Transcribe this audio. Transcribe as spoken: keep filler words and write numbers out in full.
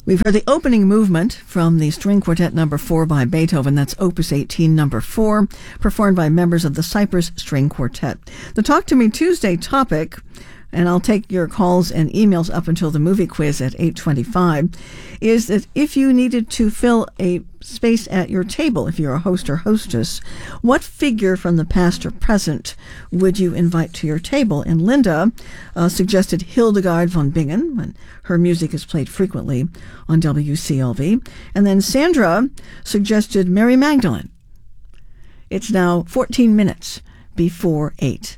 We've heard the opening movement from the String Quartet number four by Beethoven. That's Opus eighteen, number four, performed by members of the Cypress String Quartet. The Talk to Me Tuesday topic, and I'll take your calls and emails up until the movie quiz at eight twenty-five, is that if you needed to fill a space at your table, if you're a host or hostess, what figure from the past or present would you invite to your table? And Linda uh, suggested Hildegard von Bingen, and her music is played frequently on W C L V. And then Sandra suggested Mary Magdalene. It's now fourteen minutes before eight.